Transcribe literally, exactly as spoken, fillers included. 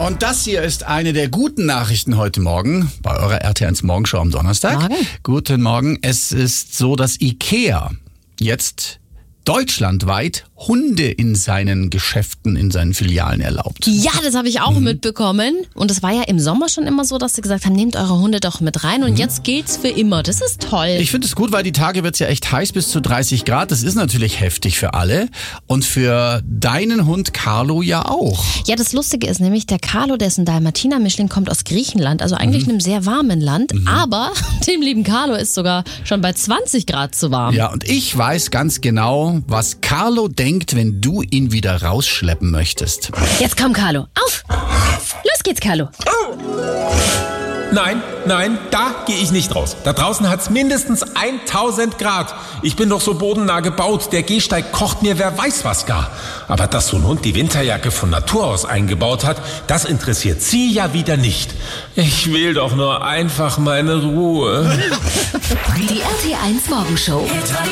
Und das hier ist eine der guten Nachrichten heute Morgen bei eurer R T eins Morgenshow am Donnerstag. Morgen. Guten Morgen. Es ist so, dass IKEA jetzt deutschlandweit Hunde in seinen Geschäften, in seinen Filialen erlaubt. Ja, das habe ich auch mhm. mitbekommen. Und es war ja im Sommer schon immer so, dass sie gesagt haben, nehmt eure Hunde doch mit rein. Und mhm. jetzt gilt's für immer. Das ist toll. Ich finde es gut, weil die Tage wird's ja echt heiß, bis zu dreißig Grad. Das ist natürlich heftig für alle. Und für deinen Hund Carlo ja auch. Ja, das Lustige ist nämlich, der Carlo, dessen Dalmatiner-Mischling kommt aus Griechenland. Also eigentlich mhm. einem sehr warmen Land. Mhm. Aber dem lieben Carlo ist sogar schon bei zwanzig Grad zu warm. Ja, und ich weiß ganz genau, was Carlo denkt, wenn du ihn wieder rausschleppen möchtest. Jetzt komm, Carlo. Auf! Los geht's, Carlo. Nein, nein, da gehe ich nicht raus. Da draußen hat's mindestens tausend Grad. Ich bin doch so bodennah gebaut. Der Gehsteig kocht mir wer weiß was gar. Aber dass so ein Hund die Winterjacke von Natur aus eingebaut hat, das interessiert sie ja wieder nicht. Ich will doch nur einfach meine Ruhe. Die R T eins Morgenshow.